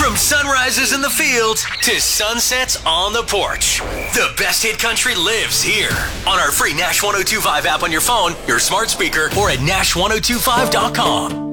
From sunrises in the field to sunsets on the porch, the best hit country lives here on our free Nash 1025 app on your phone, your smart speaker, or at Nash1025.com.